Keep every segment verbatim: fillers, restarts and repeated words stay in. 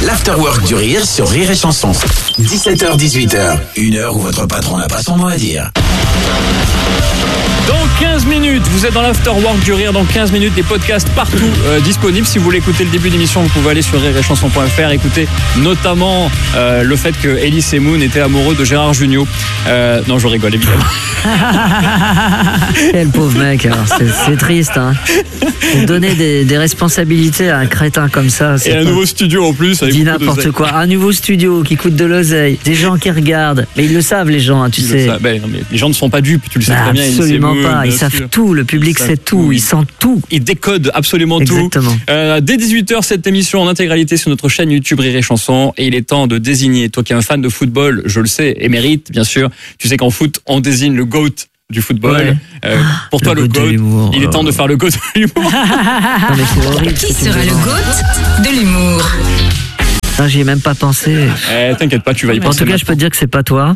l'Afterwork du Rire sur Rire et Chanson. dix-sept heures dix-huit heures, une heure où votre patron n'a pas son mot à dire. Dans quinze minutes, vous êtes dans l'Afterwork du Rire. Dans quinze minutes, des podcasts partout euh, disponibles. Si vous voulez écouter le début d'émission, vous pouvez aller sur rire et chanson point f r. Écouter notamment euh, le fait que Elie Semoun était amoureux de Gérard Jugnot. Euh, non, je rigole évidemment. Quel pauvre mec, alors. C'est, c'est triste. Hein. Donner des, des responsabilités à un crétin comme ça. C'est Et un nouveau studio en plus. Dis n'importe quoi. Un nouveau studio qui coûte de l'oseille. Des gens qui regardent. Mais ils le savent, les gens, hein, tu ils sais. Ben, non, mais les gens ne sont pas dupes, tu le sais bah, très bien. Absolument Semoun, pas. Ils savent sûr. tout. Le public ils sait tout. tout. Ils sentent tout. Ils décodent absolument Exactement. tout. Euh, dès dix-huit heures, cette émission en intégralité sur notre chaîne YouTube Rire et Chanson. Et il est temps de désigner, toi qui es un fan de football, je le sais, émérite, bien sûr. Tu sais qu'en foot, on désigne le GOAT du football. Ouais. Euh, pour le toi, le GOAT, GOAT il est temps de faire le GOAT de l'humour. Non, mais c'est horrible. Qui sera le GOAT de l'humour? Non, j'y ai même pas pensé. Eh, t'inquiète pas, tu vas y En penser. tout cas, je peux te dire que c'est pas toi.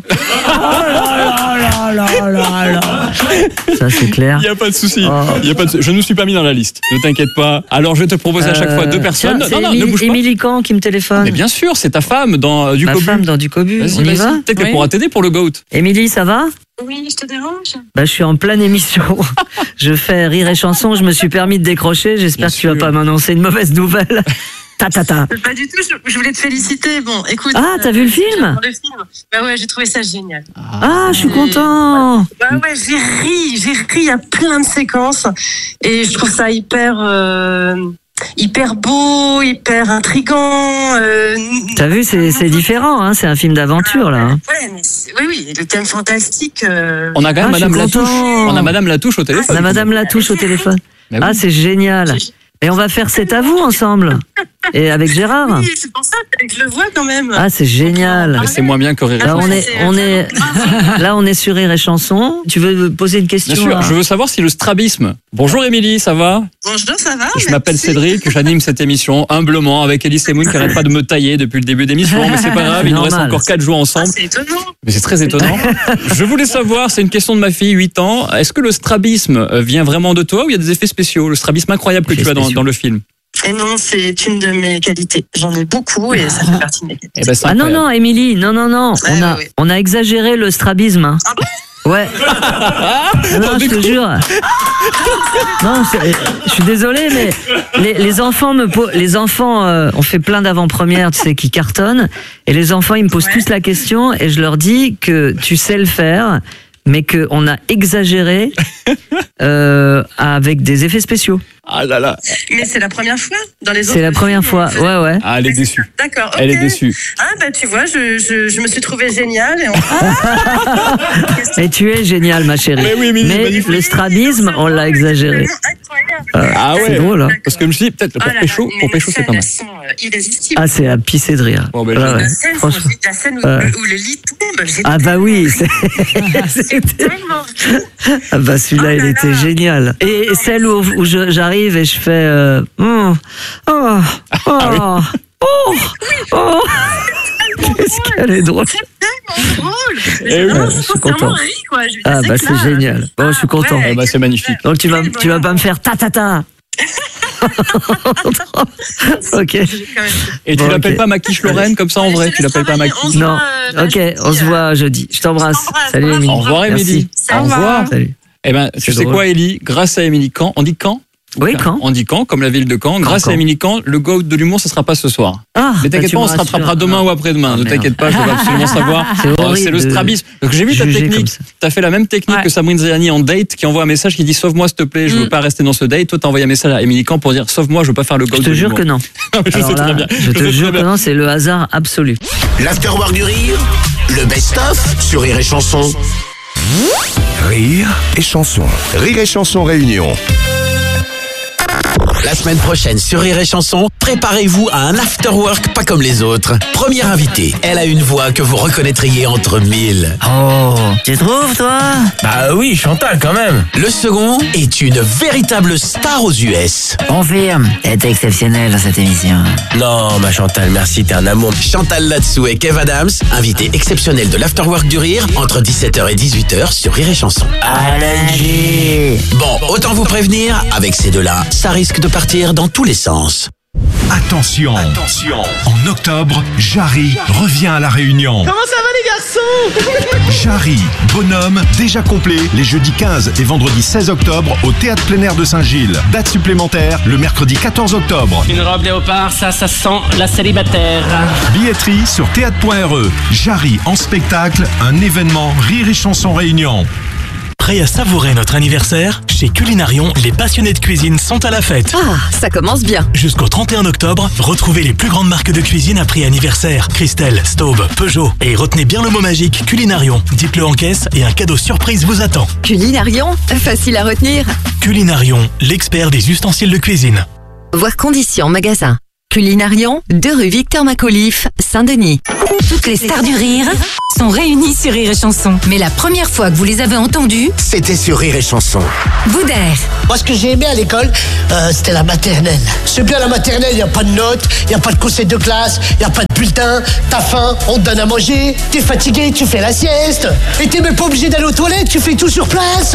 Ça, c'est clair. Il n'y a pas de souci. Oh. Il y a pas de... Je ne me suis pas mis dans la liste. Ne t'inquiète pas. Alors, je vais te proposer à chaque fois deux personnes. Tiens, non, c'est non, Émilie, ne bouge pas. Émilie Caen qui me téléphone. Mais bien sûr, c'est ta femme dans euh, du Ma Cobu. femme dans du Cobu. Vas-y, On y vas-y. va? Peut-être qu'elle pourra t'aider pour le GOAT. Émilie, ça va? Oui, je te dérange? Bah, je suis en pleine émission. Je fais Rire et Chanson. Je me suis permis de décrocher. J'espère Bien que tu vas sûr. pas m'annoncer une mauvaise nouvelle. Ta ta ta. Pas du tout, je, je voulais te féliciter. Bon, écoute. Ah, t'as vu le film? j'adore le film. Bah ouais, j'ai trouvé ça génial. Ah, je suis content. Bah ouais, j'ai ri, j'ai ri, il y a plein de séquences. Et je trouve ça hyper, euh, hyper beau, hyper intriguant. Euh, T'as vu, c'est, c'est différent, hein. C'est un film d'aventure, là. hein. Ouais, mais c'est- oui, oui, le thème fantastique. euh, On a quand même Ah, je suis Madame Latouche. content. On a Madame Latouche au téléphone. On a Madame Latouche au téléphone. Mais oui. Ah, c'est génial. Et on va faire C'est à vous ensemble. Et avec Gérard. Oui, c'est pour ça que je le vois quand même. Ah, c'est génial. Mais c'est moins bien que Rire et Là, Chanson. on est, on est, là, on est sur Rire et Chanson. Tu veux me poser une question? Bien sûr, là je veux savoir si le strabisme. Bonjour Émilie, ça va? Bonjour, ça va? Je m'appelle merci. Cédric, j'anime cette émission humblement avec Elie Semoun qui n'arrête pas de me tailler depuis le début d'émission, mais c'est pas grave, il nous reste Normal. encore quatre jours Ah, ensemble. c'est étonnant. Mais c'est très étonnant. Je voulais savoir, c'est une question de ma fille, huit ans, est-ce que le strabisme euh, vient vraiment de toi ou il y a des effets spéciaux? Le strabisme incroyable que Effets tu as dans, spéciaux. dans le film. Et non, c'est une de mes qualités. J'en ai beaucoup et ça fait partie de mes qualités. Eh ben, c'est Ah non, incroyable. non, Émilie, non, non, non. On Ouais, a, ouais, ouais. on a exagéré le strabisme. hein. Ah Ouais. Non, non, je te jure. Non, c'est- je suis désolé, mais les, les enfants me po- les enfants, euh, on fait plein d'avant-premières, tu sais, qui cartonnent, et les enfants, ils me posent Ouais. tous la question, et je leur dis que tu sais le faire, mais que on a exagéré euh, avec des effets spéciaux. Ah là là. Mais c'est la première fois dans les autres. C'est la première films, fois. on faisait- Ouais, ouais. Ah, elle est déçue. D'accord. Elle ok. est déçue. Ah bah tu vois, je, je, je me suis trouvée géniale. Et on... Mais tu es génial, ma chérie. Mais oui, Émilie, Mais magnifique. le strabisme, on l'a exagéré. Incroyable. Ah ouais. C'est drôle, hein. Parce que je me suis dit, peut-être, Oh pour là là, pécho, mais pour les pécho, c'est scènes, pas mal. elles sont euh, irrésistibles. Ah, c'est à pisser de rire. Bon, ben, Ouais, je- ouais. La scène, Franchement. la scène où, Ouais. où le lit tombe. j'ai Ah bah oui, c'est- C'est c'était- tellement fou. ah bah celui-là, Oh il là était là. génial. Et celle où, où je- j'arrive et je fais euh, oh, oh, oh, oh, oh. Qu'est-ce qu'elle est drôle. C'est tellement drôle. Eh J'ai oui, vraiment je suis sincèrement content. ri, quoi. Je- Ah bah clair. c'est génial. Bon, je suis content. Ah bah, c'est magnifique. Donc tu vas, Quel tu vas pas me faire ta ta ta. Ok. J'ai quand même- Et tu Bon, l'appelles ok. pas Maquiche Lorraine comme ça en vrai? Tu l'appelles pas Maquiche? On Non. se voit, euh, Ok, jeudi, on se euh, voit jeudi. Je t'embrasse. Je t'embrasse. Salut Émilie. Au revoir Merci. Émilie. Au Au revoir. Salut. Eh ben, tu C'est sais drôle. quoi, Élie? Grâce à Émilie Caen, on dit Caen? Oui, Caen. On dit Caen, comme la ville de Caen. Grâce Caen. à Émilie Caen, le GOAT de l'humour, ce sera pas ce soir. Ah, Mais bah, t'inquiète tu pas, me on se rattrapera rassures. demain ou après-demain. Ah, Ne merde. t'inquiète pas, je veux absolument savoir. C'est Euh, horrible C'est le de strabisme. Donc j'ai vu ta juger technique. comme ça. T'as fait la même technique Ouais. que Sabrine Zayani en date, qui envoie un message qui dit sauve-moi s'il te plaît, je veux Mm. pas rester dans ce date. Toi t'as envoyé un message à Émilie Caen pour dire sauve-moi, je veux pas faire le GOAT Je de te jure l'humour. que non. Non, mais je Alors sais très là, bien. je sais te très jure que bien. non, c'est le hasard absolu. L'Afterwork du Rire, le best-of sur Rire et Chanson. Rire et chanson. Rire et chanson réunion. La semaine prochaine sur Rire et Chanson, préparez-vous à un afterwork pas comme les autres. Première invitée, elle a une voix que vous reconnaîtriez entre mille. Oh, tu trouves toi? Bah oui, Chantal quand même. Le second est une véritable star aux U S. Confirme, elle est exceptionnelle dans cette émission. Non, ma Chantal, merci, t'es un amour. Chantal Latsou et Kev Adams, invités exceptionnels de l'Afterwork du Rire, entre dix-sept heures et dix-huit heures sur Rire et Chanson. Allez. Bon, autant vous prévenir, avec ces deux-là, ça risque de partir dans tous les sens. Attention. Attention. En octobre, Jarry revient à La Réunion. Comment ça va les garçons? Jarry, bonhomme, déjà complet, les jeudis quinze et vendredi seize octobre au Théâtre Plein Air de Saint-Gilles. Date supplémentaire le mercredi quatorze octobre. Une robe léopard, ça, ça sent la célibataire. Billetterie sur théâtre point r e. Jarry en spectacle, un événement Rire et Chanson Réunion. Prêt à savourer notre anniversaire? Chez Culinarion, les passionnés de cuisine sont à la fête. Ah, ça commence bien. Jusqu'au trente et un octobre, retrouvez les plus grandes marques de cuisine à prix anniversaire. Christelle, Staub, Peugeot. Et retenez bien le mot magique Culinarion. Dites-le en caisse et un cadeau surprise vous attend. Culinarion, facile à retenir. Culinarion, l'expert des ustensiles de cuisine. Voir conditions en magasin. Culinarion, deux rue Victor Macauliffe, Saint-Denis. Toutes les stars du rire sont réunies sur Rire et Chanson. Mais la première fois que vous les avez entendues, c'était sur Rire et Chanson. Boudère. Moi, ce que j'ai aimé à l'école, euh, c'était la maternelle. C'est bien la maternelle, il n'y a pas de notes, il n'y a pas de conseil de classe, il n'y a pas de bulletin, t'as faim, on te donne à manger, t'es fatigué, tu fais la sieste. Et t'es même pas obligé d'aller aux toilettes, tu fais tout sur place.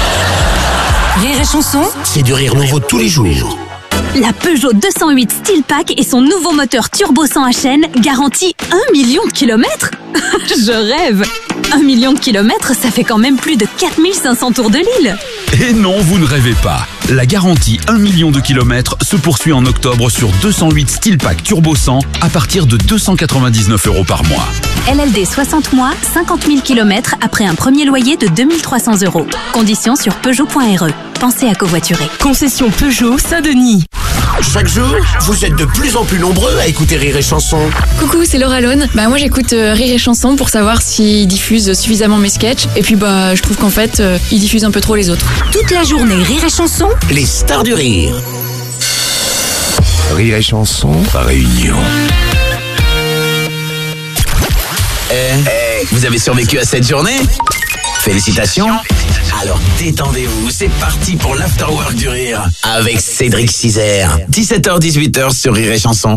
Rire et Chanson, c'est du rire nouveau tous les jours. La Peugeot deux cent huit Steel Pack et son nouveau moteur turbo cent H N garantit un million de kilomètres. Je rêve. Un million de kilomètres, ça fait quand même plus de quatre mille cinq cents tours de l'île. Et non, vous ne rêvez pas. La garantie un million de kilomètres se poursuit en octobre sur deux cent huit Steel Pack Turbo cent à partir de deux cent quatre-vingt-dix-neuf euros par mois. L L D soixante mois, cinquante mille kilomètres après un premier loyer de deux mille trois cents euros. Conditions sur Peugeot point R E. Pensez à covoiturer. Concession Peugeot Saint-Denis. Chaque jour, vous êtes de plus en plus nombreux à écouter Rire et Chanson. Coucou, c'est Laura Lone. Bah moi j'écoute euh, Rire et Chanson pour savoir s'ils diffusent suffisamment mes sketchs. Et puis bah je trouve qu'en fait euh, ils diffusent un peu trop les autres. Toute la journée Rire et Chanson. Les stars du rire. Rire et Chanson Réunion. Eh, hey, vous avez survécu à cette journée? Félicitations. Alors détendez-vous, c'est parti pour l'Afterwork du Rire avec Cédric Cizer. dix-sept heures dix-huit heures sur Rire et Chanson.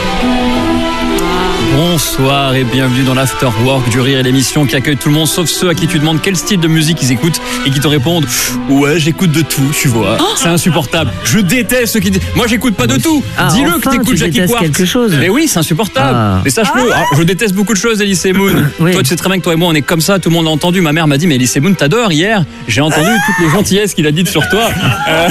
Bonsoir et bienvenue dans l'Afterwork du Rire, l'émission qui accueille tout le monde sauf ceux à qui tu demandes quel style de musique ils écoutent et qui te répondent ouais j'écoute de tout, tu vois. Oh, c'est insupportable. Je déteste ceux qui disent moi j'écoute pas de tout. Ah, Dis-le enfin, que t'écoutes Jackie Quartz. Quelque chose. Mais oui, c'est insupportable. Ah. Mais sache-le, ah. je déteste beaucoup de choses, Elise Moon. Oui. Toi tu sais très bien que toi et moi on est comme ça, tout le monde l'a entendu. Ma mère m'a dit mais Elise Moon t'adore hier. J'ai entendu ah. toutes les gentillesses qu'il a dites sur toi. Euh...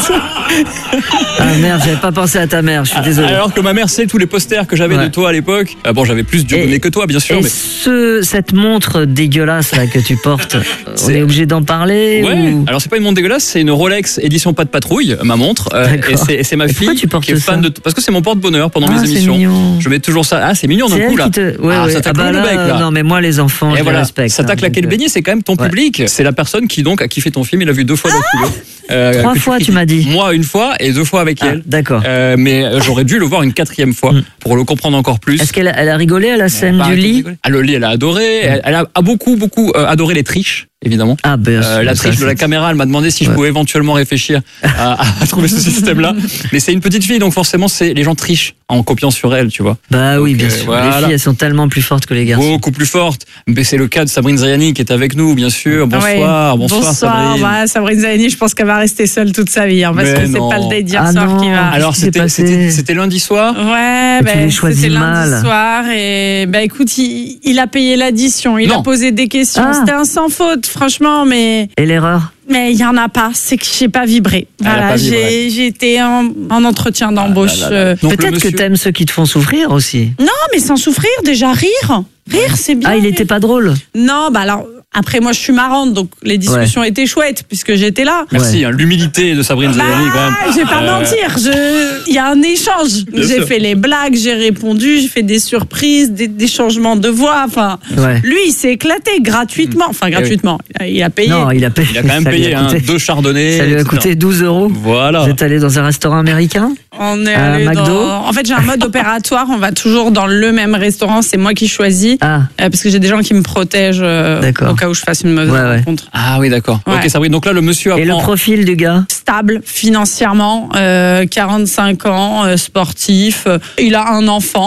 ah merde, j'avais pas pensé à ta mère, je suis désolé. Alors que ma mère sait tous les posters que j'avais ouais. de toi à l'époque. Euh, bon, j'avais plus Dieu donné que toi, bien sûr. Et mais... ce, cette montre dégueulasse là que tu portes, on est obligé d'en parler ouais. ou... Alors c'est pas une montre dégueulasse, c'est une Rolex édition pas de patrouille, ma montre. Euh, et, c'est, et c'est ma et fille tu portes qui est fan ça de. Parce que c'est mon porte-bonheur pendant ah, mes émissions. Mignon. Je mets toujours ça. Ah, c'est mignon d'un coup là. Te... Ouais, ah, ouais. ça t'a ah bah le bec là. Non mais moi les enfants, et je voilà, les respecte. Ça t'a claqué hein, le beignet, c'est quand même ton ouais. public. C'est la personne qui donc a kiffé ton film, il l'a vu deux fois d'affilée. Euh, Trois fois, tu, tu m'as dit. Moi une fois et deux fois avec ah, elle. D'accord. Euh, mais j'aurais dû le voir une quatrième fois mm. pour le comprendre encore plus. Est-ce qu'elle a, elle a rigolé à la scène du lit? Ah, le lit, elle a adoré. Elle, elle a, a beaucoup, beaucoup euh, adoré les triches. Évidemment. Ah ben, euh, la triche de la caméra, elle m'a demandé si ouais. je pouvais éventuellement réfléchir à, à trouver ce système-là. Mais c'est une petite fille, donc forcément, c'est les gens trichent en copiant sur elle, tu vois. Bah donc, oui, bien euh, sûr. Voilà. Les filles, elles sont tellement plus fortes que les garçons. Beaucoup plus fortes. Mais c'est le cas de Sabrine Zayani qui est avec nous, bien sûr. Bonsoir, ouais. bonsoir, bonsoir Sabrine. Bah, Sabrine Zayani, je pense qu'elle va rester seule toute sa vie, hein, parce mais que non. c'est pas le date d'hier ah soir non. qui va. Alors c'était, c'était, c'était lundi soir. Ouais, et ben, c'était lundi mal. soir et bah écoute, il, il a payé l'addition, il non. a posé des questions. Ah. C'était un sans faute, franchement, mais. Et l'erreur? Mais il n'y en a pas, c'est que j'ai pas vibré. Voilà, pas vibré. J'ai, j'ai été en, en entretien d'embauche. Ah, là, là, là. Donc, peut-être monsieur... que t'aimes ceux qui te font souffrir aussi. Non, mais sans souffrir, déjà rire. Rire, c'est bien. Ah, il était pas drôle? Non, bah alors, après moi je suis marrante, donc les discussions ouais. étaient chouettes puisque j'étais là. Merci, ouais. hein, l'humilité de Sabrine bah, Zayani quand même. Je vais pas euh... mentir, je... il y a un échange. Bien j'ai sûr. fait les blagues, j'ai répondu, j'ai fait des surprises, des, des changements de voix. Enfin, ouais. lui il s'est éclaté gratuitement. Enfin, gratuitement, oui. il a payé. Non, il a payé. Il a quand même payé hein, deux chardonnays. Ça lui a coûté douze euros. Voilà. Vous êtes allé dans un restaurant américain? On est allé McDo dans... En fait, j'ai un mode opératoire. On va toujours dans le même restaurant. C'est moi qui choisis. Ah. Euh, parce que j'ai des gens qui me protègent euh, au cas où je fasse une mauvaise ouais, ouais. rencontre. Ah oui, d'accord. Ouais. Ok, Sabrine. Donc là, le monsieur apprend... Et le profil du gars? Stable financièrement, euh, quarante-cinq ans, euh, sportif. Il a un enfant.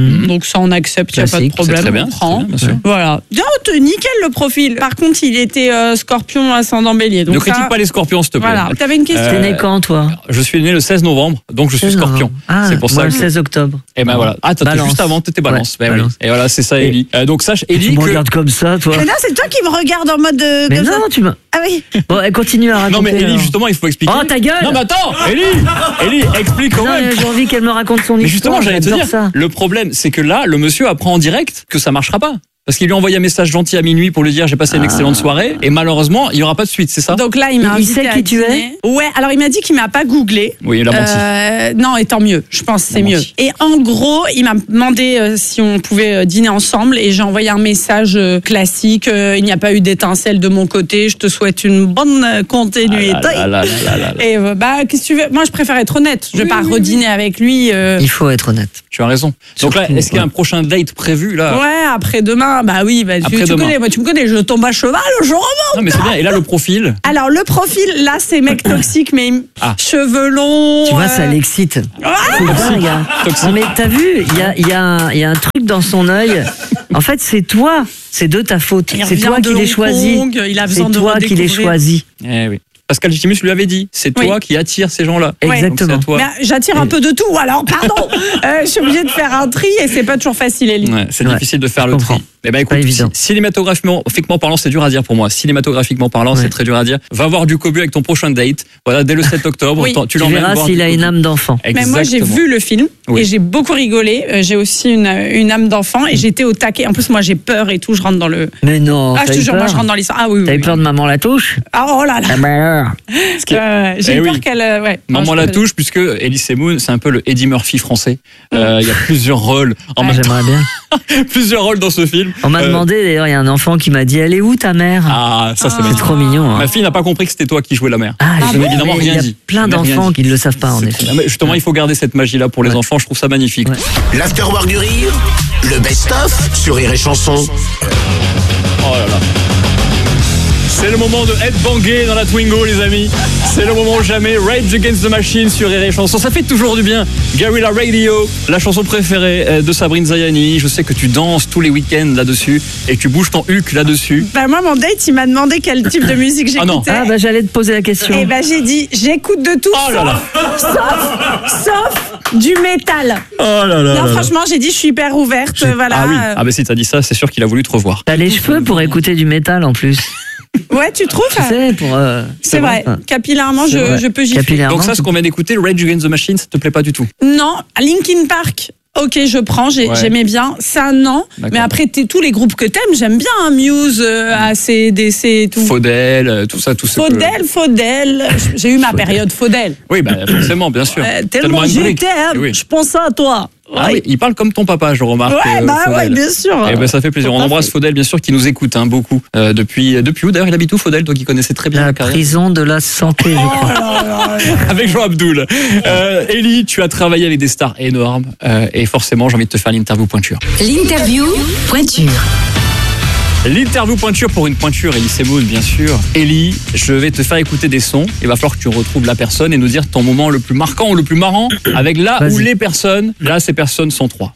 Mmh. Donc ça, on accepte, il n'y a pas de problème. C'est très bien, on prend. très bien, bien sûr. Voilà. Bien, nickel le profil. Par contre, il était euh, scorpion ascendant bélier. Donc ne ça... critique pas les scorpions, s'il te plaît. Voilà. T'avais une question. T'es né quand, toi? Je suis né le seize novembre, donc je suis scorpion. Ah, c'est pour moi ça le que... seize octobre. Et ben voilà. Ah, t'étais juste avant, t'étais balance. Ouais, ben balance. Oui. Et voilà, c'est ça, Ellie. Euh, donc sache, Ellie. Tu me que... regardes comme ça, toi. Mais non, c'est toi qui me regardes en mode. De... Mais non, ça. Tu me. Ah oui. Bon, elle continue à raconter. Non, mais Ellie, alors. justement, il faut expliquer. Oh, ta gueule. Non, mais attends, Ellie, Ellie, explique quand non, même. J'ai envie qu'elle me raconte son histoire. Mais justement, j'allais te dire, ça. le problème, c'est que là, le monsieur apprend en direct que ça marchera pas. Parce qu'il lui a envoyé un message gentil à minuit pour lui dire j'ai passé une excellente soirée et malheureusement il n'y aura pas de suite, c'est ça? Donc là il m'a il sait qui tu es. Ouais, alors il m'a dit qu'il m'a pas googlé. Oui, il a menti. Euh, non, et tant mieux, je pense que c'est mieux. Et en gros, il m'a demandé euh, si on pouvait euh, dîner ensemble et j'ai envoyé un message euh, classique. Euh, il n'y a pas eu d'étincelle de mon côté. Je te souhaite une bonne euh, continuité. Ah là là là là là là. Et euh, bah qu'est-ce que tu veux? Moi, je préfère être honnête. Je vais oui, pas oui, redîner oui. avec lui. Euh... Il faut être honnête. Tu as raison. Donc là, est-ce qu'il y a un prochain date prévu là? Ouais, après demain. Bah oui, bah, tu, tu connais, moi tu me connais, je tombe à cheval, je remonte. Non mais c'est bien. Et là le profil? Alors le profil, là c'est mec toxique, mais ah. cheveux longs. Tu vois, ça l'excite. Ah c'est dingue. Hein. Non mais t'as vu, il y a, y, a y a un truc dans son œil. En fait, c'est toi. C'est de ta faute. C'est toi qui l'ai choisi. C'est toi qui l'ai choisi. Eh oui. Pascal Legitimus lui avait dit, c'est toi oui. qui attire ces gens-là. Exactement. Mais j'attire un peu de tout, alors pardon, euh, je suis obligée de faire un tri et c'est pas toujours facile, Ellie. Ouais, c'est ouais. difficile de faire le tri. Eh ben écoute, cinématographiquement parlant, c'est dur à dire pour moi. Cinématographiquement parlant, ouais. c'est très dur à dire. Va voir du Cobu avec ton prochain date. Voilà, dès le sept octobre, oui. tu, tu verras s'il a une âme d'enfant. Mais moi, j'ai vu le film oui. et j'ai beaucoup rigolé. Euh, j'ai aussi une, une âme d'enfant et j'étais au taquet. En plus, moi, j'ai peur et tout. Je rentre dans le. Mais non. Ah, je te jure, moi, je rentre dans l'histoire. Ah oui. T'as oui, eu peur de Maman la touche? Ah oh là là. Ah bah euh, j'ai eh eu peur oui. qu'elle. Euh, ouais. Maman la touche, puisque Elise Moon, c'est un peu le Eddie Murphy français. Il euh, y a plusieurs rôles. En ouais. J'aimerais bien. Plusieurs rôles dans ce film. On m'a euh... demandé. D'ailleurs, il y a un enfant qui m'a dit, elle est où ta mère? Ah, ça c'est ah. trop mignon. Hein. Ma fille n'a pas compris que c'était toi qui jouais la mère. Ah, je n'ai évidemment rien dit. Il y a plein d'enfants qui ne le savent pas, en effet. Mais justement, il faut garder cette magie-là pour les ouais. enfants. Je trouve ça magnifique. Ouais. L'Afterwork du rire, le best-of sur Rire et Chanson. Oh là là. C'est le moment de headbanger dans la Twingo, les amis. C'est le moment jamais. Rage Against the Machine sur Rire et Chanson. Ça fait toujours du bien. Guerrilla Radio, la chanson préférée de Sabrine Zayani. Je sais que tu danses tous les week-ends là-dessus et que tu bouges ton huc là-dessus. Bah moi, mon date, il m'a demandé quel type de musique j'écoutais. Ah, ah bah j'allais te poser la question. Et bah j'ai dit, j'écoute de tout, oh là là. Sauf, sauf, sauf du métal. Oh là là. Non, là franchement, j'ai dit, je suis hyper ouverte. Voilà. Ah oui. Ah bah si t'as dit ça, c'est sûr qu'il a voulu te revoir. T'as les cheveux pour écouter du métal en plus. Ouais, tu trouves? Tu sais, pour. Euh, c'est vrai. vrai. Capillairement, je, vrai. je peux gifler. Donc ça, ce qu'on vient d'écouter, le Rage Against the Machine, ça te plaît pas du tout? Non, Linkin Park. Ok, je prends, j'ai, ouais. j'aimais bien. Ça, non. Mais après, t'es, tous les groupes que t'aimes, j'aime bien. Hein, Muse, euh, A C D C, tout. Faudel, tout ça, tout ça. Faudel, que... Faudel. J'ai eu ma Faudel. période Faudel. Oui, bah, forcément, bien sûr. Euh, tellement je t'aime, oui. je pense à toi. Ah oui, il parle comme ton papa, je remarque. Ouais, bah euh, ouais, bien sûr. Et ben ça fait plaisir. On embrasse Faudel, bien sûr, qui nous écoute hein, beaucoup. Euh, depuis, depuis où d'ailleurs il habite où, Faudel, toi qui connaissais très bien la, la carrière. Prison de la santé, je crois. Avec Jean Abdoul. Euh, Ellie, tu as travaillé avec des stars énormes euh, et forcément, j'ai envie de te faire l'interview pointure. L'interview pointure. L'interview pointure pour une pointure, Ellie Semoun, bien sûr. Ellie, je vais te faire écouter des sons. Il va falloir que tu retrouves la personne et nous dire ton moment le plus marquant ou le plus marrant avec là Vas-y. Où les personnes. Là, ces personnes sont trois.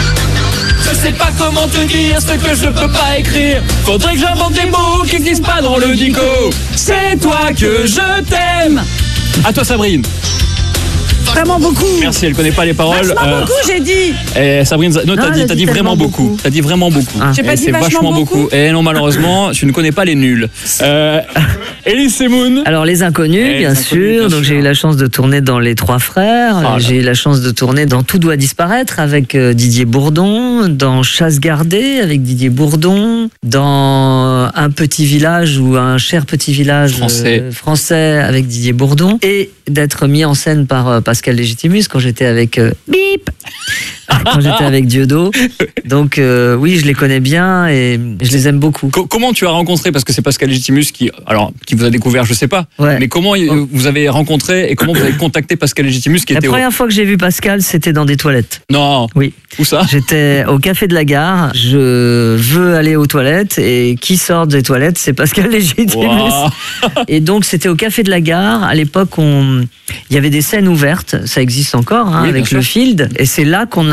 Je sais pas comment te dire ce que je peux pas écrire. Faudrait que j'invente des mots qui n'existent pas dans le dico. C'est toi que je t'aime. À toi, Sabrine. Vraiment beaucoup. Merci, elle connaît pas les paroles. Vachement euh, beaucoup, j'ai dit. Et Sabrine, non, t'as dit, t'as dit vraiment beaucoup. beaucoup. T'as dit vraiment beaucoup. Ah. J'ai pas dit c'est vachement, vachement beaucoup. beaucoup. Et non, malheureusement, tu ne connais pas les nuls. Euh, Elise Semoun. Alors, Les Inconnus, Et bien, les sûr. inconnus bien Donc, sûr. J'ai eu la chance de tourner dans Les Trois Frères. Oh, j'ai eu la chance de tourner dans Tout doit disparaître avec euh, Didier Bourdon. Dans Chasse gardée avec Didier Bourdon. Dans Un petit village ou Un cher petit village français, euh, français avec Didier Bourdon. Et d'être mis en scène par euh, Pascal Legitimus quand j'étais avec euh, Bip quand j'étais avec Dieudo. Donc euh, oui, je les connais bien et je les aime beaucoup. Co- comment tu as rencontré, parce que c'est Pascal Legitimus qui, alors, qui vous a découvert, je sais pas, ouais. mais comment oh. vous avez rencontré et comment vous avez contacté Pascal Legitimus qui La était première au... fois que j'ai vu Pascal, c'était dans des toilettes. Non. Oui. Où ça? J'étais au café de la gare, je veux aller aux toilettes et qui sort des toilettes, c'est Pascal Legitimus. Wow. Et donc c'était au café de la gare, à l'époque on... il y avait des scènes ouvertes, ça existe encore hein, oui, avec le Field, et c'est là qu'on a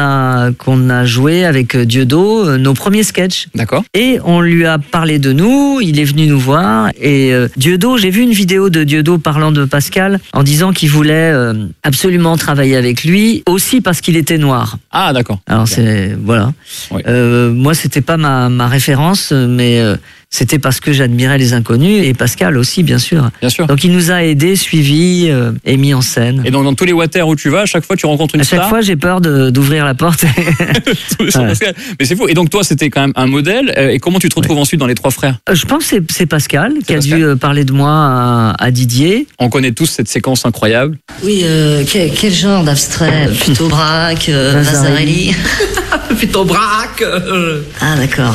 a qu'on a joué avec Dieudo euh, nos premiers sketchs. D'accord. Et on lui a parlé de nous, il est venu nous voir et euh, Dieudo, j'ai vu une vidéo de Dieudo parlant de Pascal en disant qu'il voulait euh, absolument travailler avec lui, aussi parce qu'il était noir. Ah d'accord. Alors c'est voilà. Oui. Euh, moi c'était pas ma ma référence, mais euh, c'était parce que j'admirais les Inconnus et Pascal aussi, bien sûr. Bien sûr. Donc il nous a aidés, suivis euh, et mis en scène. Et donc dans tous les water où tu vas, à chaque fois tu rencontres une à chaque star. fois j'ai peur de, d'ouvrir la porte. Ouais. Mais c'est fou. Et donc toi c'était quand même un modèle. Et comment tu te retrouves ouais. ensuite dans Les Trois Frères? Je pense que c'est, c'est Pascal c'est qui Pascal. a dû parler de moi à, à Didier. On connaît tous cette séquence incroyable. Oui, euh, quel, quel genre d'abstrait? Plutôt Braque, euh, Vasarely. Plutôt Braque. Euh... Ah d'accord.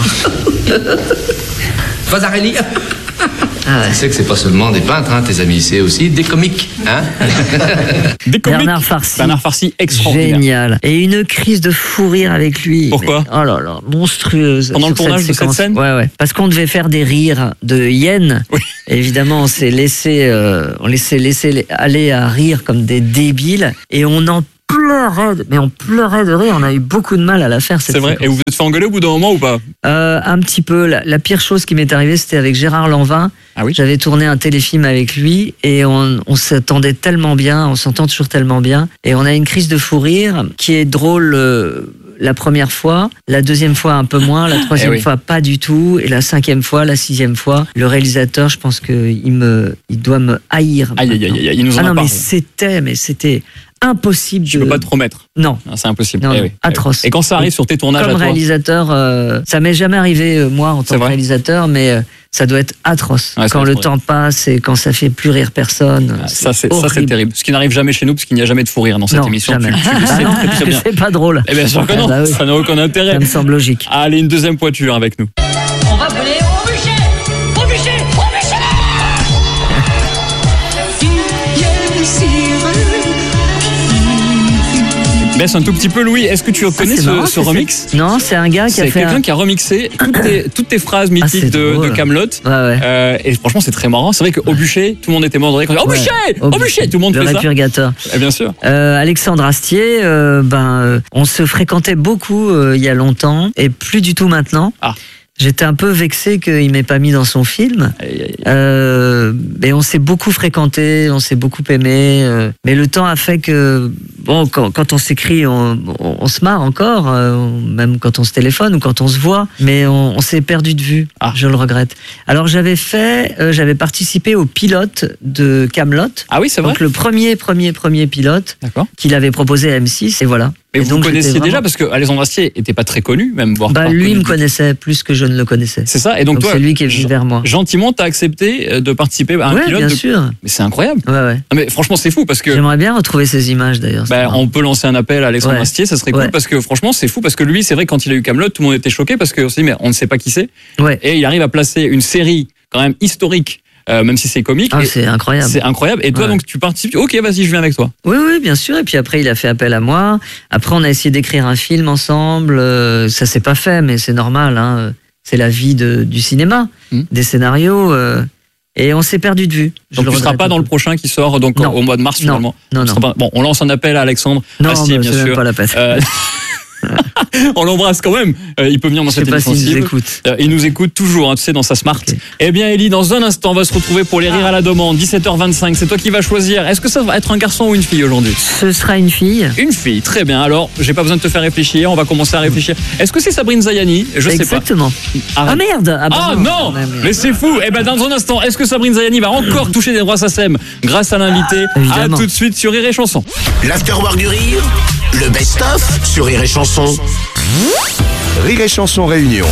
Vasarely. Ah ouais. Tu sais que c'est pas seulement des peintres, hein, tes amis, c'est aussi des comiques. Hein. Des comiques. Bernard Farcy. Bernard Farcy, extraordinaire. Génial. Et une crise de fou rire avec lui. Pourquoi? Mais, oh là là, monstrueuse. Pendant le tournage cette de cette scène? Ouais, ouais. Parce qu'on devait faire des rires de hyènes. Oui. Et évidemment, on s'est laissé, euh, on laissait laisser aller à rire comme des débiles. Et on en pleurait, mais on pleurait de rire. On a eu beaucoup de mal à la faire cette C'est vrai. séquence. Et vous vous êtes fait engueuler au bout d'un moment ou pas? euh, Un petit peu. La, la pire chose qui m'est arrivée, c'était avec Gérard Lanvin. Ah oui. J'avais tourné un téléfilm avec lui et on, on s'entendait tellement bien, on s'entend toujours tellement bien. Et on a une crise de fou rire qui est drôle euh, la première fois, la deuxième fois un peu moins, la troisième eh oui. fois pas du tout, et la cinquième fois, la sixième fois. Le réalisateur, je pense qu'il me, il doit me haïr. Aïe, aïe, aïe, aïe, il nous en ah a non, parlé. mais c'était, mais c'était impossible. Je de... peux pas te promettre. Non. non c'est impossible. Non, eh non, oui. atroce. Et quand ça arrive et sur tes tournages comme à toi, réalisateur, euh, ça m'est jamais arrivé euh, moi en tant que vrai réalisateur, mais euh, ça doit être atroce. Ouais, quand le temps passe et quand ça fait plus rire personne. Ah, c'est ça, c'est, ça, c'est terrible. Ce qui n'arrive jamais chez nous, parce qu'il n'y a jamais de fou rire dans cette non, émission. Jamais. Tu, tu le sais ah non, très, très bien. C'est pas drôle. Eh bien sûr que non, ah bah oui. ça n'a aucun intérêt. Ça me semble logique. Allez, une deuxième pointure avec nous. On va brûler au bûcher, au bûcher, au bûcher. Baisse un tout petit peu, Louis. Est-ce que tu reconnais ah, ce, marrant, ce remix? Non, c'est un gars qui c'est a fait. C'est quelqu'un un... qui a remixé toutes tes, toutes tes phrases mythiques ah, de, de Kaamelott. Ouais, ouais. Euh, et franchement, c'est très marrant. C'est vrai qu'au bûcher, tout le monde était mort de rire. Au ouais. bûcher, au, au bûcher, tout le monde le fait ça. Le répurgateur. Et bien sûr. Euh, Alexandre Astier, euh, ben, euh, on se fréquentait beaucoup euh, il y a longtemps et plus du tout maintenant. Ah. J'étais un peu vexé qu'il m'ait pas mis dans son film. Aïe, aïe, aïe. Euh, mais on s'est beaucoup fréquenté, on s'est beaucoup aimé. Euh, mais le temps a fait que, bon, quand, quand on s'écrit, on, on, on se marre encore, euh, même quand on se téléphone ou quand on se voit. Mais on, on s'est perdu de vue. Ah. Je le regrette. Alors j'avais fait, euh, j'avais participé au pilote de Kaamelott. Ah oui, c'est vrai. Donc le premier, premier, premier pilote D'accord. qu'il avait proposé à M six. Et voilà. Mais et vous donc, connaissiez vraiment... déjà parce que Alexandre Astier était pas très connu, même voire. Bah pas lui connu. me connaissait plus que je ne le connaissais. C'est ça. Et donc, donc toi, c'est lui qui est venu vers moi. Gentiment, t'as accepté de participer à un ouais, pilote. bien de... sûr. Mais c'est incroyable. Ouais, ouais. Non, mais franchement, c'est fou parce que. J'aimerais bien retrouver ces images d'ailleurs. Bah, on peut lancer un appel à Alexandre ouais. Astier, ça serait cool ouais. parce que franchement, c'est fou parce que lui, c'est vrai quand il a eu Kaamelott, tout le monde était choqué parce qu'on s'est dit mais on ne sait pas qui c'est. Ouais. Et il arrive à placer une série quand même historique. Euh, même si c'est comique. Ah, c'est incroyable. C'est incroyable. Et toi, ouais. donc, tu participes. Ok, vas-y, je viens avec toi. Oui, oui, bien sûr. Et puis après, il a fait appel à moi. Après, on a essayé d'écrire un film ensemble. Euh, ça s'est pas fait, mais c'est normal. Hein. C'est la vie de, du cinéma, mmh. des scénarios. Euh, et on s'est perdu de vue. Je donc, tu ne seras pas dans le prochain qui sort donc non. au mois de mars non. finalement. Non, non. Pas... Bon, on lance un appel à Alexandre non, Astier, bah, bien c'est sûr. Même pas la peine. Euh... on l'embrasse quand même. Euh, il peut venir dans cette émission. Je sais pas s'il nous écoute. Euh, il nous écoute toujours, hein, tu sais, dans sa smart. Okay. Eh bien, Ellie, dans un instant, on va se retrouver pour les rires à la demande. dix-sept heures vingt-cinq, c'est toi qui vas choisir. Est-ce que ça va être un garçon ou une fille aujourd'hui? Ce sera une fille. Une fille, très bien. Alors, j'ai pas besoin de te faire réfléchir. On va commencer à réfléchir. Est-ce que c'est Sabrine Zayani? Je sais pas. Exactement. Ah merde. Ah, bah ah non, non mais c'est fou. Eh ben, dans un instant, est-ce que Sabrine Zayani va encore toucher des droits S A C E M grâce à l'invité? À tout de suite sur Rire et Chanson. L'Afterwork du Rire, le best-of sur Rire et Chanson. Rire et Chanson Réunion.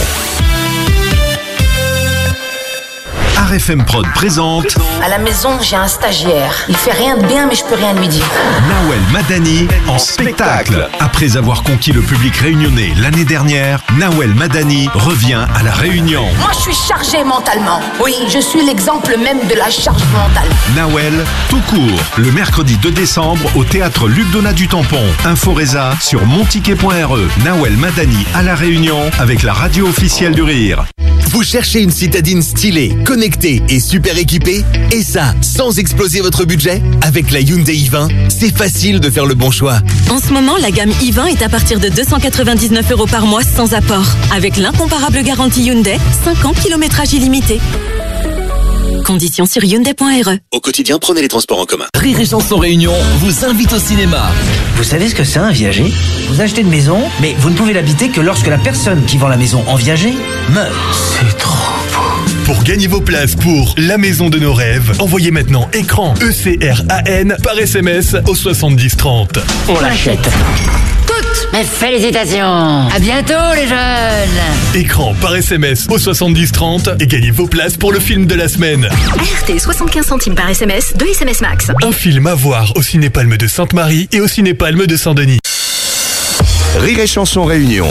R F M Prod présente. À la maison, j'ai un stagiaire. Il fait rien de bien, mais je peux rien lui dire. Nawel Madani en spectacle. Après avoir conquis le public réunionnais l'année dernière, Nawel Madani revient à La Réunion. Moi, je suis chargée mentalement. Oui, je suis l'exemple même de la charge mentale. Nawel, tout court, le mercredi deux décembre au théâtre Luc Donat du Tampon. Inforesa sur monticket point r e. Nawel Madani à La Réunion avec la radio officielle du Rire. Vous cherchez une citadine stylée, connectée et super équipée? Et ça, sans exploser votre budget? Avec la Hyundai i vingt, c'est facile de faire le bon choix. En ce moment, la gamme i vingt est à partir de deux cent quatre-vingt-dix-neuf euros par mois sans apport. Avec l'incomparable garantie Hyundai, cinq ans, kilométrage illimité. Conditions sur hyundai point r e. Au quotidien, prenez les transports en commun. Rire et Chanson Réunion vous invite au cinéma. Vous savez ce que c'est un viager? Vous achetez une maison, mais vous ne pouvez l'habiter que lorsque la personne qui vend la maison en viager meurt. C'est trop beau. Pour gagner vos places pour La Maison de nos rêves, envoyez maintenant écran E C R A N par S M S au soixante-dix trente. On l'achète. Toutes mes félicitations. À bientôt les jeunes. Écran par S M S au soixante-dix trente et gagnez vos places pour le film de la semaine. R T soixante-quinze centimes par S M S, deux S M S max. Un film à voir au Cinépalme de Sainte-Marie et au Cinépalme de Saint-Denis. Rire et Chanson Réunion.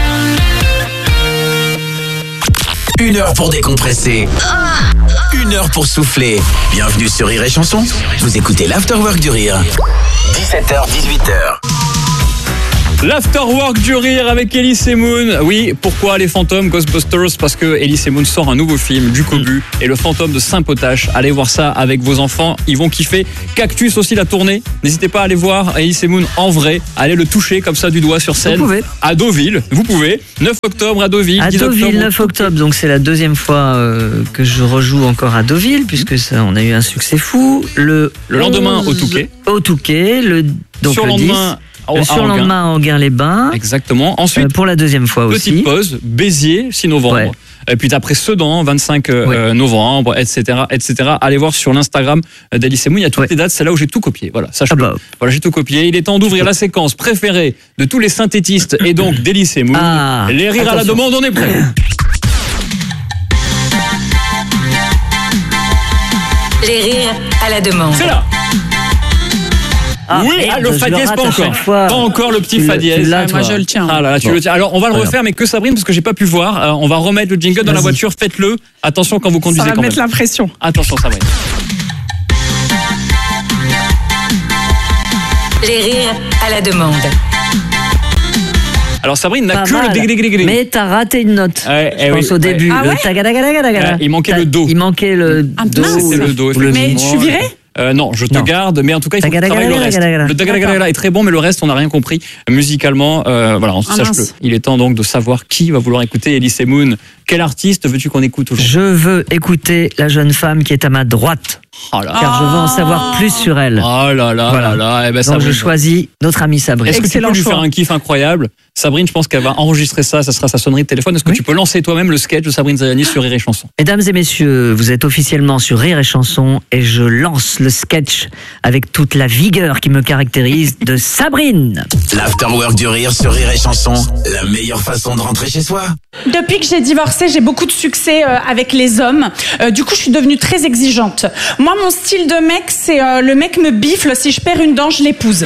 Une heure pour décompresser. Une heure pour souffler. Bienvenue sur Rire et Chanson. Vous écoutez l'Afterwork du Rire. dix-sept heures, dix-huit heures. L'Afterwork du Rire avec Elise et Moon. Oui, pourquoi les fantômes Ghostbusters? Parce que Elise et Moon sort un nouveau film, du Cobu, et le fantôme de Saint-Potache. Allez voir ça avec vos enfants, ils vont kiffer. Cactus aussi, la tournée. N'hésitez pas à aller voir Elise et Moon en vrai. Allez le toucher comme ça du doigt sur scène. Vous pouvez. À Deauville, vous pouvez. neuf octobre à Deauville. À dix Deauville, octobre. neuf octobre, donc c'est la deuxième fois euh, que je rejoue encore à Deauville, puisque ça, on a eu un succès fou. Le, Le lendemain au Touquet. Au Touquet, le, donc Sur le lendemain. dix. Le surlendemain à Enghien-les-Bains. Exactement. Ensuite, euh, pour la deuxième fois aussi. Petite pause, Béziers, six novembre. Ouais. Et puis après Sedan, vingt-cinq ouais. novembre, et cetera, et cetera. Allez voir sur l'Instagram d'Elise et Moon, il y a toutes ouais. les dates. C'est là où j'ai tout copié. Voilà, sachez-le. Ah bah. Voilà, j'ai tout copié. Il est temps d'ouvrir la séquence préférée de tous les synthétistes et donc d'Elise et Moon. Ah, les rires attention. À la demande, on est prêt. Les rires à la demande. C'est là. Ah, oui, ah, le fa dièse pas encore. Pas encore le petit fa dièse. Moi je le tiens. Ah là là, tu bon. le tiens. Alors on va le refaire, mais que Sabrine, parce que j'ai pas pu voir. Euh, on va remettre le jingle dans la voiture. Faites-le. Attention quand vous conduisez. Ça va quand mettre même. la pression. Attention, Sabrine. Les rires à la demande. Alors Sabrine n'a pas que mal. le dégléglé. Mais t'as raté une note. Ouais, je pense oui, au début. Ouais. Le Ah ouais tagadagadagadagada. Ouais, il manquait le do. Il manquait le ah, do. C'était le do. Mais je suis viré. Euh, non, je te non. garde, mais en tout cas, il faut que tu travailles le reste. Le tagadagadaga est très bon, mais le reste, on n'a rien compris musicalement. Euh, voilà, on ah, sache-le. Il est temps donc de savoir qui va vouloir écouter Elise et Moon. Quel artiste veux-tu qu'on écoute aujourd'hui? Je veux écouter la jeune femme qui est à ma droite. Oh là. Car je veux en savoir plus sur elle. Oh là là, voilà. là, là. Eh ben, donc je choisis notre amie Sabrine. Est-ce que tu peux lui choix. faire un kiff incroyable? Sabrine, je pense qu'elle va enregistrer ça, ça sera sa sonnerie de téléphone. Est-ce que oui. tu peux lancer toi-même le sketch de Sabrine Zayani sur Rire et Chanson? Mesdames et messieurs, vous êtes officiellement sur Rire et Chanson et je lance le sketch avec toute la vigueur qui me caractérise de Sabrine. L'Afterwork du Rire sur Rire et Chanson, la meilleure façon de rentrer chez soi. Depuis que j'ai divorcé, j'ai beaucoup de succès euh, avec les hommes. Euh, du coup, je suis devenue très exigeante. Moi, mon style de mec, c'est euh, le mec me bifle, si je perds une dent, je l'épouse.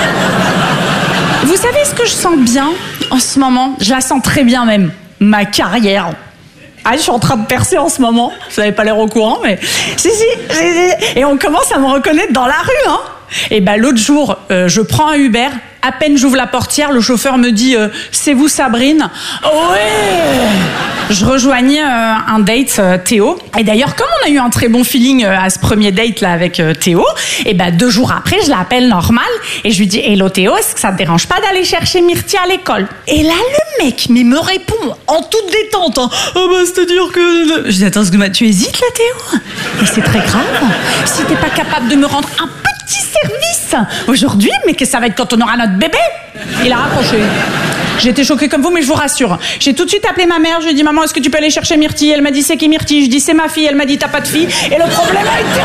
Vous savez ce que je sens bien en ce moment? Je la sens très bien même. Ma carrière. Ah, je suis en train de percer en ce moment. Vous n'avez pas l'air au courant, mais... Si, si, si, si. Et on commence à me reconnaître dans la rue, hein. Et ben l'autre jour, euh, je prends un Uber. À peine j'ouvre la portière, le chauffeur me dit euh, « C'est vous Sabrine ?» Ouais. Je rejoignais euh, un date euh, Théo. Et d'ailleurs, comme on a eu un très bon feeling euh, à ce premier date là avec euh, Théo, et ben deux jours après, je l'appelle normal et je lui dis « Hello Théo, est-ce que ça te dérange pas d'aller chercher Myrtille à l'école ?» Et là, le mec mais me répond en toute détente. Hein, « Oh bah c'est-à-dire que... » Je dis « Attends, tu hésites là Théo ?» Mais c'est très grave. Si t'es pas capable de me rendre un petit service aujourd'hui, mais que ça va être quand on aura notre bébé. Il a raccroché. J'ai été choquée comme vous, mais je vous rassure. J'ai tout de suite appelé ma mère, je lui ai dit « Maman, est-ce que tu peux aller chercher Myrtille ?» Elle m'a dit « C'est qui Myrtille ?» Je dis « C'est ma fille ». Elle m'a dit « T'as pas de fille ?» Et le problème a été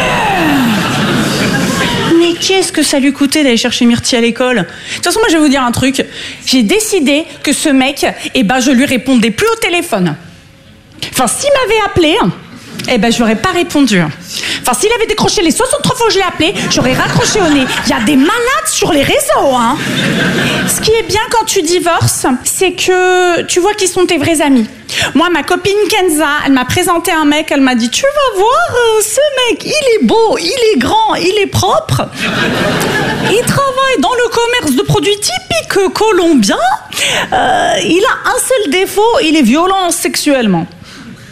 réglé. Mais qu'est-ce que ça lui coûtait d'aller chercher Myrtille à l'école? De toute façon, moi, je vais vous dire un truc. J'ai décidé que ce mec, eh ben, je lui répondais plus au téléphone. Enfin, s'il m'avait appelé... Eh ben, je n'aurais pas répondu. Enfin, s'il avait décroché les soixante-trois fois que je l'ai appelé, j'aurais raccroché au nez. Il y a des malades sur les réseaux, hein. Ce qui est bien quand tu divorces, c'est que tu vois qui sont tes vrais amis. Moi, ma copine Kenza, elle m'a présenté un mec, elle m'a dit « Tu vas voir, euh, ce mec, il est beau, il est grand, il est propre. Il travaille dans le commerce de produits typiques colombiens. Euh, il a un seul défaut, il est violent sexuellement. »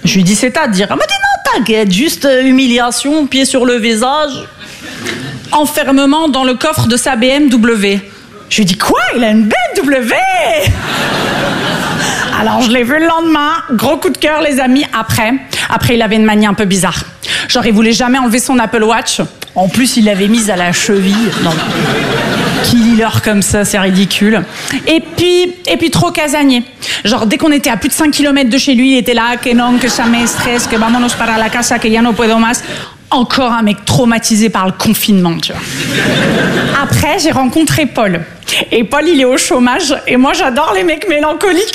Je lui dis c'est-à-dire. Elle m'a dit non, t'inquiète, juste humiliation, pied sur le visage. Enfermement dans le coffre de sa B M W. Je lui dis quoi? Il a une B M W? Alors je l'ai vu le lendemain, gros coup de cœur les amis. Après, après il avait une manie un peu bizarre. Genre il voulait jamais enlever son Apple Watch. En plus il l'avait mise à la cheville. Non. Qui lit l'heure comme ça, c'est ridicule. Et puis, et puis trop casanier. Genre dès qu'on était à plus de cinq kilomètres de chez lui, il était là, que non, que ça me stresse, que vámonos para la casa, que ya no puedo más. Encore un mec traumatisé par le confinement, tu vois. Après, j'ai rencontré Paul. Et Paul, il est au chômage. Et moi, j'adore les mecs mélancoliques.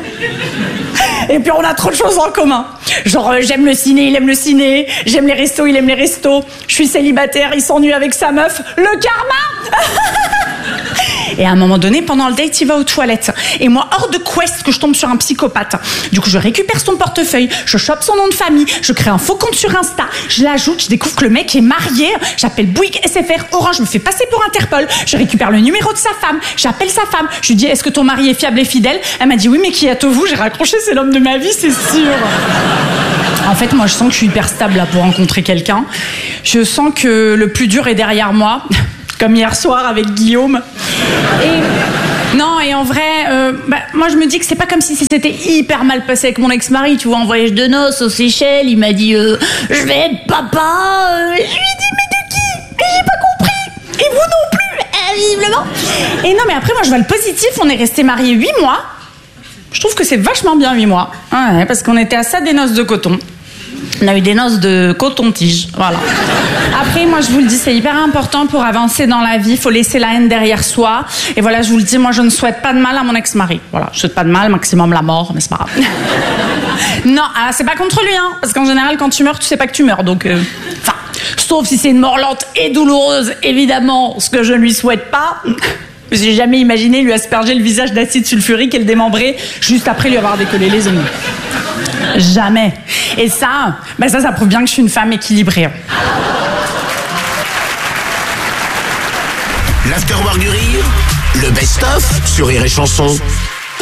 Et puis, on a trop de choses en commun. Genre, euh, j'aime le ciné, il aime le ciné. J'aime les restos, il aime les restos. Je suis célibataire, il s'ennuie avec sa meuf. Le karma. Et à un moment donné, pendant le date, il va aux toilettes. Et moi, hors de quest que je tombe sur un psychopathe. Du coup, je récupère son portefeuille, je chope son nom de famille, je crée un faux compte sur Insta, je l'ajoute, je découvre que le mec est marié, j'appelle Bouygues, S F R, Orange, je me fais passer pour Interpol, je récupère le numéro de sa femme, j'appelle sa femme, je lui dis, est-ce que ton mari est fiable et fidèle? Elle m'a dit, oui, mais qui êtes-vous? J'ai raccroché, c'est l'homme de ma vie, c'est sûr. En fait, moi, je sens que je suis hyper stable là pour rencontrer quelqu'un. Je sens que le plus dur est derrière moi. Comme hier soir avec Guillaume. Et non, et en vrai, euh, bah, moi je me dis que c'est pas comme si c'était hyper mal passé avec mon ex-mari, tu vois, en voyage de noces aux Seychelles, il m'a dit euh, je vais être papa. Je lui ai dit mais de qui? Et j'ai pas compris. Et vous non plus, euh, visiblement. Et non, mais après moi je vois le positif, on est restés mariés huit mois. Je trouve que c'est vachement bien huit mois. Ouais, parce qu'on était à ça des noces de coton. On a eu des noces de coton-tige, voilà. Après, moi, je vous le dis, c'est hyper important pour avancer dans la vie. Il faut laisser la haine derrière soi. Et voilà, je vous le dis, moi, je ne souhaite pas de mal à mon ex-mari. Voilà, je souhaite pas de mal, maximum la mort, mais c'est pas grave. Non, ah, c'est pas contre lui, hein. Parce qu'en général, quand tu meurs, tu sais pas que tu meurs. Donc, euh, enfin, sauf si c'est une mort lente et douloureuse, évidemment, ce que je ne lui souhaite pas. J'ai jamais imaginé lui asperger le visage d'acide sulfurique et le démembrer juste après lui avoir décollé les ongles. Jamais. Et ça, bah ça, ça prouve bien que je suis une femme équilibrée. L'Afterwork du Rire, le best-of sur Rire et Chanson.